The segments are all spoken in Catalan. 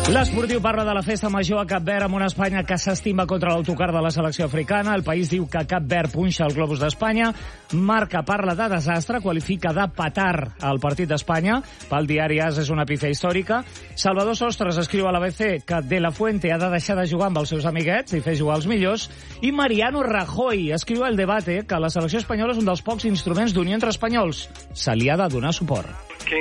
L'esportiu parla de la festa major a Cap Verd amb una Espanya que s'estima contra l'autocar de la selecció africana. El país diu que Cap Verd punxa el globus d'Espanya. Marca parla de desastre, qualifica de petar el partit d'Espanya. Pel diari AS és una epífia històrica. Salvador Sostres escriu a l'ABC que De La Fuente ha de deixar de jugar amb els seus amiguets i fer jugar els millors. I Mariano Rajoy escriu al Debate que la selecció espanyola és un dels pocs instruments d'unió entre espanyols. Se li ha de donar suport.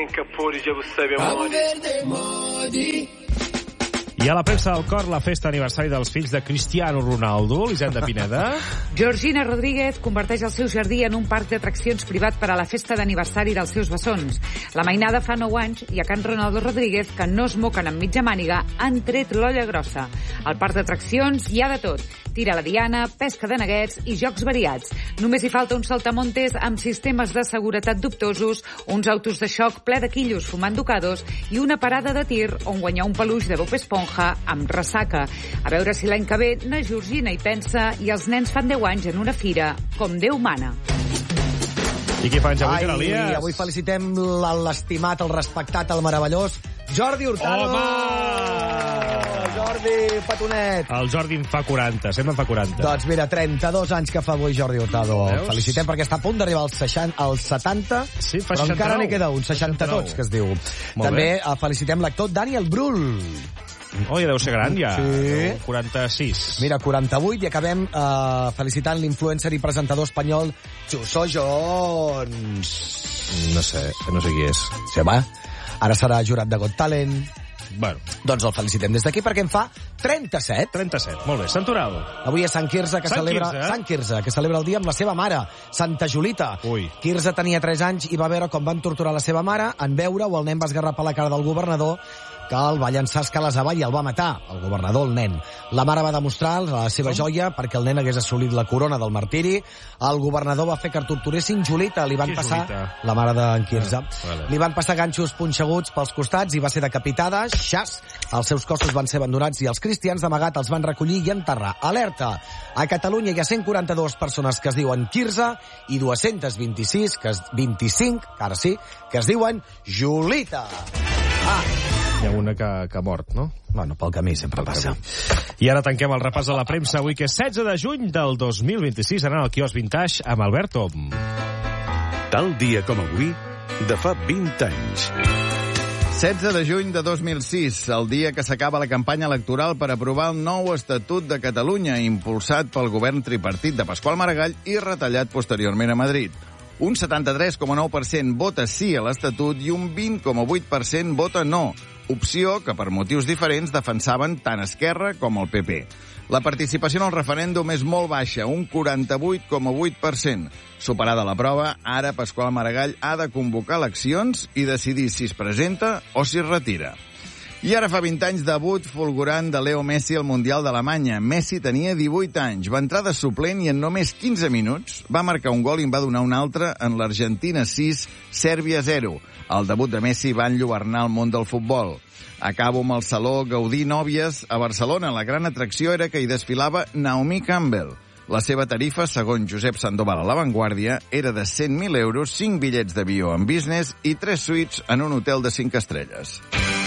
I a la premsa del cor, la festa aniversari dels fills de Cristiano Ronaldo, Elisenda Pineda. Georgina Rodríguez converteix el seu jardí en un parc d'atraccions privat per a la festa d'aniversari dels seus bessons. La mainada fa 9 anys i a Can Ronaldo Rodríguez, que no es moquen amb mitja màniga, han tret l'olla grossa. Al parc d'atraccions hi ha de tot. Tira la diana, pesca de neguets i jocs variats. Només hi falta un saltamontes amb sistemes de seguretat dubtosos, uns autos de xoc ple de quillos fumant ducados i una parada de tir on guanyar un peluix de Bob Esponja amb ressaca. A veure si l'any que ve na Georgina hi pensa i els nens fan 10 anys en una fira com Déu mana. I qui fa anys avui, Canalies? Avui felicitem l'estimat, el respectat, el meravellós Jordi Hurtado! Home! Jordi, petonet! El Jordi en fa 40, sempre en fa 40. Doncs mira, 32 anys que fa avui Jordi Hurtado. Veus? Felicitem perquè està a punt d'arribar als 70, sí, fa però 69. encara n'hi queda un, 60 tots, que es diu. Molt També bé. felicitem l'actor Daniel Brühl. Oh, ja deu ser gran, ja. Sí. 46. Mira, 48, i acabem felicitant l'influencer i presentador espanyol Chuso Jones. No sé qui és. Sí, home, ara serà jurat de Got Talent. Bueno. Doncs el felicitem des d'aquí perquè en fa 37. 37, molt bé. Santoral. Avui és Sant Quirze, que celebra el dia amb la seva mare, Santa Julita. Ui. Quirze tenia 3 anys i va veure com van torturar la seva mare. En veure-ho, el nen va esgarrapar la cara del governador, que el va llançar escales avall i el va matar, el governador, el nen. La mare va demostrar la seva joia perquè el nen hagués assolit la corona del martiri. El governador va fer que torturessin Julita. Li van passar... Julita? La mare d'en Quirze. Vale. Li van passar ganxos punxeguts pels costats i va ser decapitada. Xas! Els seus cossos van ser abandonats i els cristians d'amagat els van recollir i enterrar. Alerta! A Catalunya hi ha 142 persones que es diuen Quirze i 225, ara sí, que es diuen Julita. Hi ha una que ha mort, no? Bueno, pel camí sempre passa. I ara tanquem el repàs de la premsa avui, que és 16 de juny del 2026, anant al quiosc Vintage amb Albert Tom. Tal dia com avui, de fa 20 anys. 16 de juny de 2006, el dia que s'acaba la campanya electoral per aprovar el nou Estatut de Catalunya, impulsat pel govern tripartit de Pasqual Maragall i retallat posteriorment a Madrid. Un 73,9% vota sí a l'Estatut i un 20,8% vota no, opció que per motius diferents defensaven tant Esquerra com el PP. La participació en el referèndum és molt baixa, un 48,8%. Superada la prova, ara Pasqual Maragall ha de convocar eleccions i decidir si es presenta o si es retira. I ara fa 20 anys debut fulgurant de Leo Messi al Mundial d'Alemanya. Messi tenia 18 anys, va entrar de suplent i en només 15 minuts va marcar un gol i en va donar un altre en l'Argentina 6, Sèrbia 0. El debut de Messi va enlluernar el món del futbol. Acabo amb el Saló Gaudí Nòvies a Barcelona. La gran atracció era que hi desfilava Naomi Campbell. La seva tarifa, segons Josep Sandoval a La Vanguardia, era de 100.000 euros, 5 bitllets d'avió en business i 3 suites en un hotel de 5 estrelles.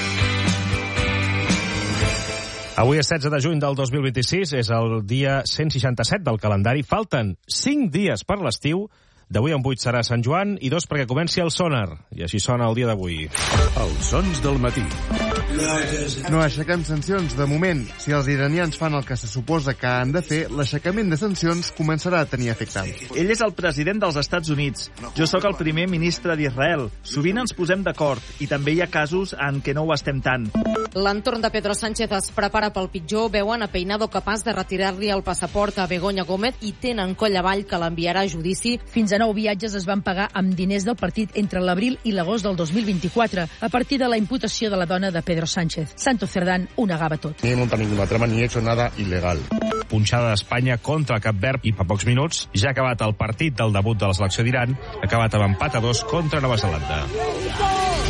Avui és 16 de juny del 2026, és el dia 167 del calendari. Falten 5 dies per l'estiu. D'avui en 8 serà Sant Joan i 2 perquè comenci el Sonar. I així sona el dia d'avui. Els sons del matí. No aixequem sancions de moment. Si els iranians fan el que se suposa que han de fer, l'aixecament de sancions començarà a tenir efecte. Ell és el president dels Estats Units. Jo sóc el primer ministre d'Israel. Sovint ens posem d'acord i també hi ha casos en què no ho estem tant. L'entorn de Pedro Sánchez es prepara pel pitjor. Veuen a Peinado capaç de retirar-li el passaport a Begoña Gómez i tenen coll avall que l'enviarà a judici. Fins a 9 viatges es van pagar amb diners del partit entre l'abril i l'agost del 2024, a partir de la imputació de la dona de Pedro Sánchez. Santo Cerdán ho negava tot. Ni he montado ninguna trama ni he hecho nada ilegal. Punxada d'Espanya contra el Cap Verd i fa pocs minuts ja ha acabat el partit del debut de la selecció d'Iran, ha acabat amb empat a 2 contra Nova Zelanda.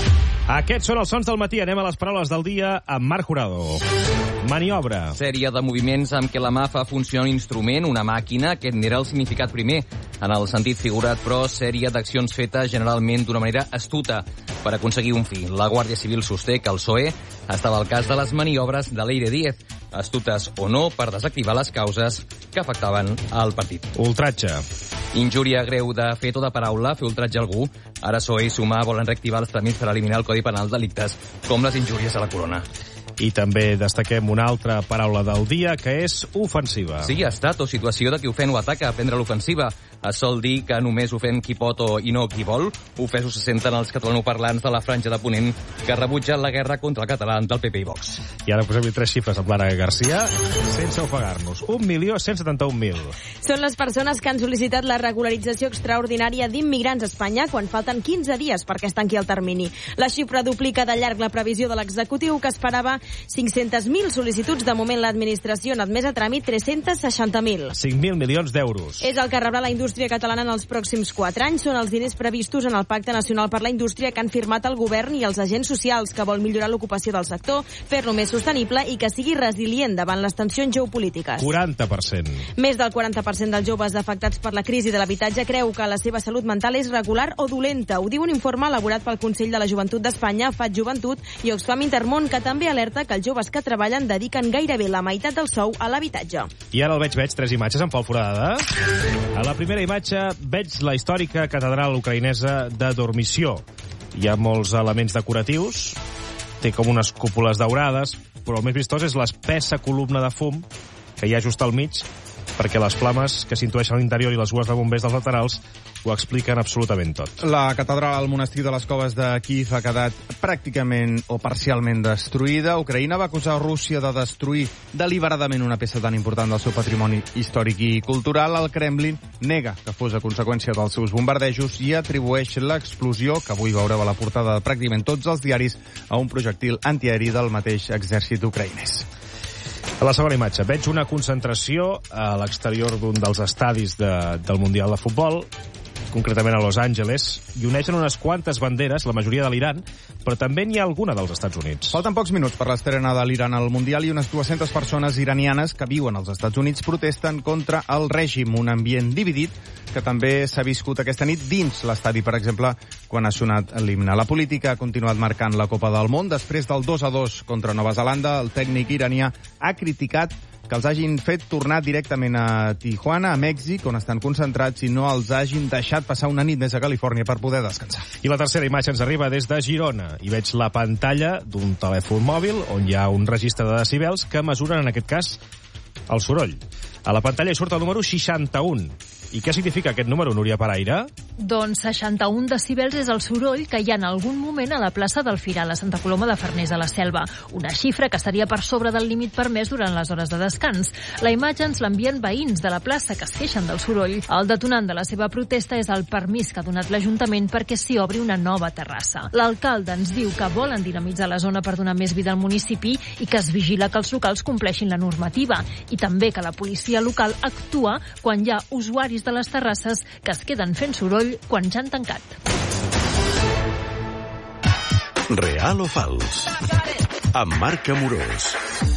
Aquests són els sons del matí. Anem a les paraules del dia amb Marc Jurado. Maniobra. Sèrie de moviments amb què la mà fa funcionar un instrument, una màquina. Aquest n'era el significat primer, en el sentit figurat, però sèrie d'accions fetes generalment d'una manera astuta per aconseguir un fi. La Guàrdia Civil sosté que el PSOE estava al cas de les maniobres de Leire Díez, astutes o no, per desactivar les causes que afectaven el partit. Ultratge. Injúria greu de fet o de paraula, fer ultratge a algú. Ara PSOE i Sumar volen reactivar els tràmits per eliminar el Codi Penal delictes com les injúries a la corona. I també destaquem una altra paraula del dia, que és ofensiva. Sí, estat o situació de qui ofèn o ataca a prendre l'ofensiva. Es sol dir que només ofèn qui pot i no qui vol. Ofesos se senten els catalanoparlants de la franja de Ponent que rebutgen la guerra contra el català del PP i Vox. I ara posem-hi 3 xifres amb l'Anna Garcia, sense ofegar-nos. 1.171.000. Són les persones que han sol·licitat la regularització extraordinària d'immigrants a Espanya quan falten 15 dies perquè es tanqui el termini. La xifra duplica de llarg la previsió de l'executiu, que esperava 500.000 sol·licituds. De moment l'administració n'ha admès a tràmit 360.000. 5.000 milions d'euros. És el que rebrà la indústria catalana en els pròxims 4 anys. Són els diners previstos en el Pacte Nacional per la Indústria que han firmat el govern i els agents socials, que vol millorar l'ocupació del sector, fer-lo més sostenible i que sigui resilient davant les tensions geopolítiques. 40%. Més del 40% dels joves afectats per la crisi de l'habitatge creu que la seva salut mental és regular o dolenta. Ho diu un informe elaborat pel Consell de la Joventut d'Espanya, FAT Joventut i Oxfam Intermón, que també alerta que els joves que treballen dediquen gairebé la meitat del sou a l'habitatge. I ara el veig 3 imatges en Pol Forada. A la primera imatge veig la històrica catedral ucraïnesa de Dormició. Hi ha molts elements decoratius, té com unes cúpules daurades, però el més vistós és l'espessa columna de fum que hi ha just al mig, perquè les flames que s'intueixen a l'interior i les dues de bombers dels laterals ho expliquen absolutament tot. La catedral al monestir de les Coves de Kíev ha quedat pràcticament o parcialment destruïda. Ucraïna va acusar Rússia de destruir deliberadament una peça tan important del seu patrimoni històric i cultural. El Kremlin nega que fos a conseqüència dels seus bombardejos i atribueix l'explosió, que avui veureu a la portada de pràcticament tots els diaris, a un projectil antiaeri del mateix exèrcit ucraïnès. A la segona imatge veig una concentració a l'exterior d'un dels estadis del Mundial de Futbol, concretament a Los Angeles, i uneixen unes quantes banderes, la majoria de l'Iran, però també n'hi ha alguna dels Estats Units. Falten pocs minuts per l'estrena de l'Iran al Mundial i unes 200 persones iranianes que viuen als Estats Units protesten contra el règim, un ambient dividit que també s'ha viscut aquesta nit dins l'estadi, per exemple, quan ha sonat l'himne. La política ha continuat marcant la Copa del Món. Després del 2-2 contra Nova Zelanda, el tècnic iranià ha criticat que els hagin fet tornar directament a Tijuana, a Mèxic, on estan concentrats, i no els hagin deixat passar una nit més a Califòrnia per poder descansar. I la tercera imatge ens arriba des de Girona, i veig la pantalla d'un telèfon mòbil on hi ha un registre de decibels que mesuren, en aquest cas, el soroll. A la pantalla hi surt el número 61. I què significa aquest número, Núria Paraire? Doncs 61 decibels és el soroll que hi ha en algun moment a la plaça del Firal, a Santa Coloma de Farners, a la Selva. Una xifra que estaria per sobre del límit permès durant les hores de descans. La imatge ens l'envien veïns de la plaça que es queixen del soroll. El detonant de la seva protesta és el permís que ha donat l'Ajuntament perquè s'hi obri una nova terrassa. L'alcalde ens diu que volen dinamitzar la zona per donar més vida al municipi i que es vigila que els locals compleixin la normativa. I també que la policia local actua quan hi ha usuaris de les terrasses que es queden fent soroll quan ja han tancat. Real o fals? Amb Marc Amorós.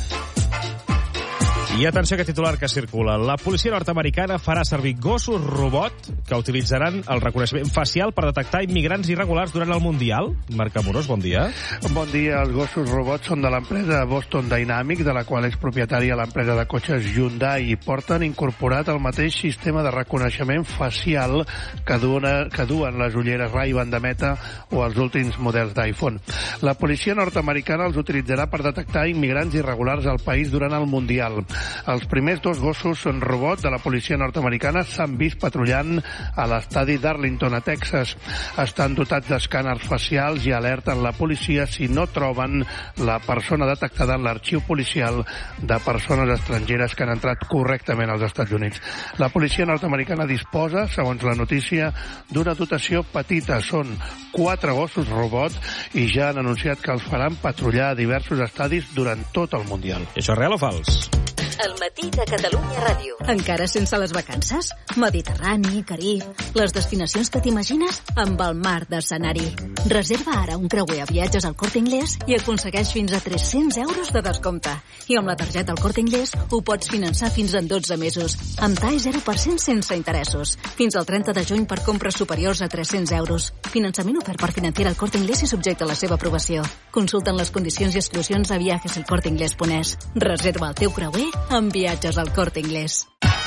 I atenció a aquest titular que circula. La policia nord-americana farà servir gossos robot que utilitzaran el reconeixement facial per detectar immigrants irregulars durant el Mundial. Marc Amorós, bon dia. Bon dia. Els gossos robots són de l'empresa Boston Dynamics, de la qual és propietària l'empresa de cotxes Hyundai, i porten incorporat el mateix sistema de reconeixement facial que duen les ulleres Ray-Ban de Meta o els últims models d'iPhone. La policia nord-americana els utilitzarà per detectar immigrants irregulars al país durant el Mundial. Els primers 2 gossos robot de la policia nord-americana s'han vist patrullant a l'estadi d'Arlington, a Texas. Estan dotats d'escàners facials i alerten la policia si no troben la persona detectada en l'arxiu policial de persones estrangeres que han entrat correctament als Estats Units. La policia nord-americana disposa, segons la notícia, d'una dotació petita. Són 4 gossos robot i ja han anunciat que els faran patrullar a diversos estadis durant tot el Mundial. I això és real o fals? El matí de Catalunya Ràdio. Encara sense les vacances? Mediterrani, Carib, les destinacions que t'imagines amb el mar d'escenari. Reserva ara un creuer a viatges al Corte Inglés i aconsegueix fins a 300 euros de descompte. I amb la targeta al Corte Inglés ho pots finançar fins en 12 mesos, amb TAE 0% sense interessos. Fins al 30 de juny per compres superiors a 300 euros. Finançament ofert per Financiera al Corte Inglés i subjecte a la seva aprovació. Consulten les condicions i exclusions a viajeselcorteinglés.es. Reserva el teu creuer amb viatges al Corte Inglés.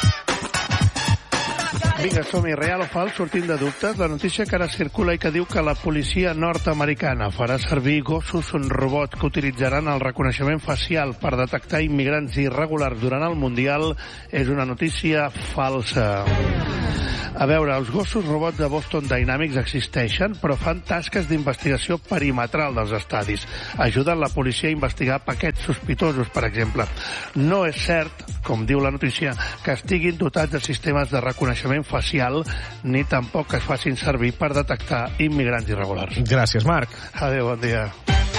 Vinga, som-hi, real o fals, sortint de dubtes. La notícia que ara circula i que diu que la policia nord-americana farà servir gossos robot que utilitzaran el reconeixement facial per detectar immigrants irregulars durant el Mundial és una notícia falsa. A veure, els gossos robots de Boston Dynamics existeixen, però fan tasques d'investigació perimetral dels estadis. Ajuden la policia a investigar paquets sospitosos, per exemple. No és cert, com diu la notícia, que estiguin dotats de sistemes de reconeixement facial, ni tampoc que es facin servir per detectar immigrants irregulars. Gràcies, Marc. Adéu, bon dia.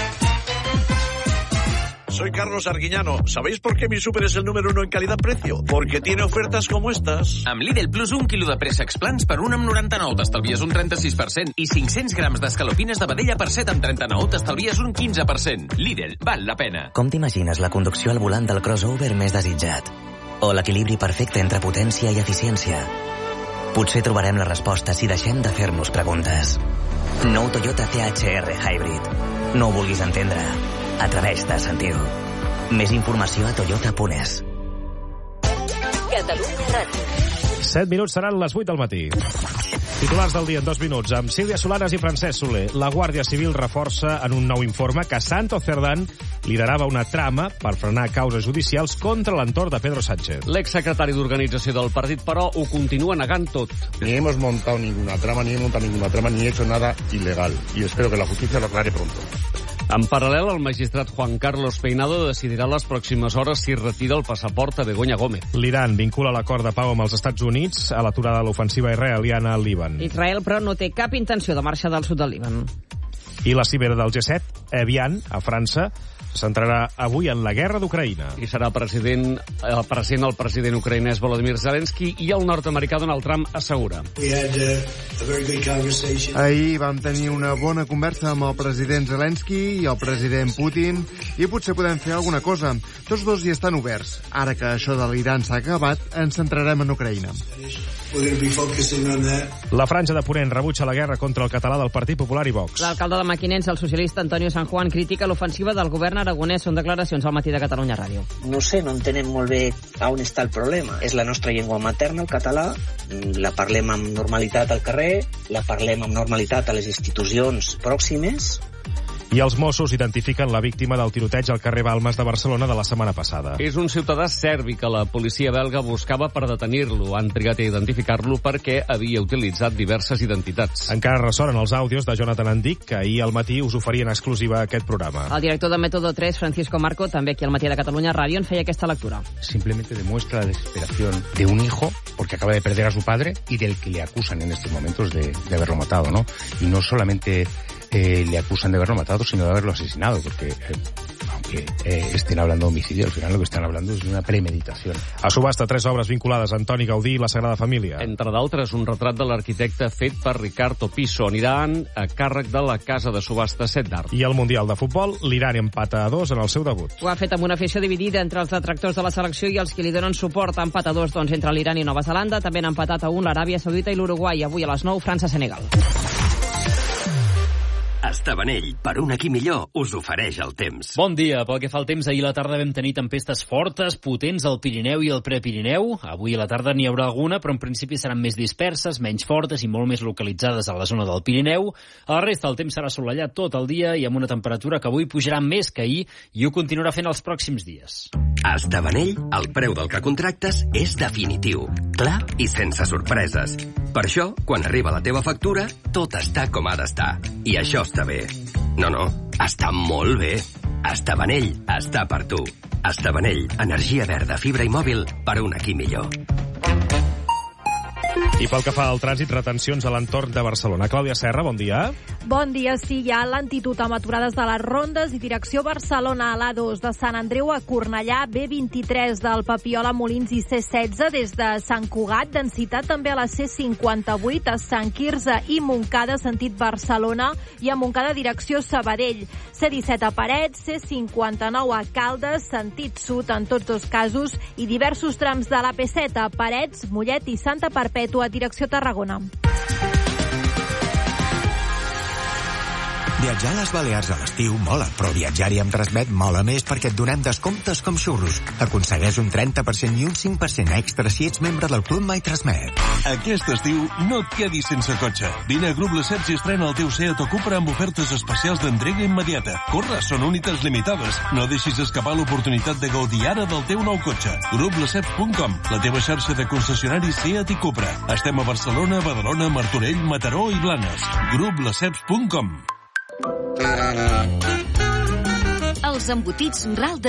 Soy Carlos Arguiñano. ¿Sabéis por qué mi súper es el número 1 en calidad-precio? Porque tiene ofertas como estas. Amb Lidl Plus, 1 quilo de préssecs plans per 1,99 t'estalvies un 36% i 500 grams d'escalopines de vedella per 7,39 t'estalvies un 15%. Lidl, val la pena. Com t'imagines la conducció al volant del crossover més desitjat? O l'equilibri perfecte entre potència i eficiència? Potser trobarem la resposta si deixem de fer-nos preguntes. Nou Toyota CHR Hybrid. No ho vulguis entendre. Atreveix-te a sentir-ho. Més informació a toyota.es. Catalunya Ràdio. 7 minuts seran les 8 del matí. Titulars del dia en 2 minuts, amb Sílvia Solanes i Francesc Soler. La Guàrdia Civil reforça en un nou informe que Santos Cerdán liderava una trama per frenar causes judicials contra l'entorn de Pedro Sánchez. L'exsecretari d'organització del partit, però, ho continua negant tot. Ni hemos montado ninguna trama, ni he hecho nada ilegal. Y espero que la justicia lo aclare pronto. En paral·lel, el magistrat Juan Carlos Peinado decidirà les pròximes hores si retira el passaport a Begoña Gómez. L'Iran vincula l'acord de pau amb els Estats Units a l'aturada de l'ofensiva israeliana al Líban. Israel, però, no té cap intenció de marxar del sud del Líban. I la cimera del G7, Evian, a França, se centrarà avui en la guerra d'Ucraïna. I serà present el president ucraïnès Volodymyr Zelensky i el nord-americà Donald Trump assegura. Ahir vam tenir una bona conversa amb el president Zelensky i el president Putin i potser podem fer alguna cosa. Tots dos hi estan oberts. Ara que això de l'Iran s'ha acabat, ens centrarem en Ucraïna. La Franja de Ponent rebutja la guerra contra el català del Partit Popular i Vox. L'alcalde de Mequinensa, el socialista Antonio San Juan, critica l'ofensiva del govern aragonès. Són declaracions al matí de Catalunya Ràdio. No sé, no entenem molt bé on està el problema. És la nostra llengua materna, el català, la parlem amb normalitat al carrer, la parlem amb normalitat a les institucions pròximes. I els Mossos identifiquen la víctima del tiroteig al carrer Balmes de Barcelona de la setmana passada. És un ciutadà serbi que la policia belga buscava per detenir-lo. Han trigat a identificar-lo perquè havia utilitzat diverses identitats. Encara ressonen els àudios de Jonathan Andic, que ahir al matí us oferien exclusiva a aquest programa. El director de Método 3, Francisco Marco, també aquí al matí de Catalunya Ràdio, en feia aquesta lectura. Simplemente demuestra la desesperación de un hijo porque acaba de perder a su padre y del que le acusan en estos momentos de haberlo matado, ¿no? Y no solamente le acusan de haberlo matado, sino de haberlo asesinado, porque aunque estén hablando de homicidio, al final lo que están hablando es de una premeditación. A subhasta 3 obres vinculades a Antoni Gaudí i la Sagrada Família. Entre d'altres, un retrat de l'arquitecte fet per Ricardo Piso. Aniran a càrrec de la casa de subhasta Set d'Art. I al Mundial de Futbol, l'Iran empata a 2 en el seu debut. Ho ha fet amb una afició dividida entre els detractors de la selecció i els que li donen suport. Empat a 2, doncs, entre l'Iran i Nova Zelanda. També han empatat a 1 l'Aràbia Saudita i l'Uruguai. Avui a les 9, França-Senegal. Estabanell, per un aquí millor, us ofereix el temps. Bon dia. Pel que fa al temps, ahir a la tarda vam tenir tempestes fortes, potents al Pirineu i al Prepirineu. Avui a la tarda n'hi haurà alguna, però en principi seran més disperses, menys fortes i molt més localitzades a la zona del Pirineu. A la resta, el temps serà assolellat tot el dia i amb una temperatura que avui pujarà més que ahir i ho continuarà fent els pròxims dies. A Estabanell, el preu del que contractes és definitiu, clar i sense sorpreses. Per això, quan arriba la teva factura, tot està com ha d'estar. I això està bé. No, està molt bé. Estabanell està per tu. Estabanell, energia verda, fibra i mòbil per un aquí millor. I pel que fa al trànsit, retencions a l'entorn de Barcelona. Clàudia Serra, bon dia. Bon dia, sí, hi ha lentitud amb aturades de les rondes i direcció Barcelona a l'A2 de Sant Andreu a Cornellà, B23 del Papiol a Molins i C16 des de Sant Cugat, densitat també a la C58 a Sant Quirze i Montcada, sentit Barcelona, i a Montcada direcció Sabadell. C17 a Parets, C59 a Caldes, sentit sud en tots dos casos, i diversos trams de l'AP7 a Parets, Mollet i Santa Perpètua, direcció Tarragona. Viatjar a les Balears a l'estiu mola, però viatjar-hi amb Transmet mola més perquè et donem descomptes com xurros. Aconsegueix un 30% i un 5% extra si ets membre del Club My Transmet. Aquest estiu no et quedis sense cotxe. Vine a Grup Lesseps i estrena el teu Seat o Cupra amb ofertes especials d'entrega immediata. Corre, són unitats limitades. No deixis escapar l'oportunitat de gaudir ara del teu nou cotxe. GrupLesseps.com, la teva xarxa de concessionaris Seat i Cupra. Estem a Barcelona, Badalona, Martorell, Mataró i Blanes. GrupLesseps.com. Els embotits RAL de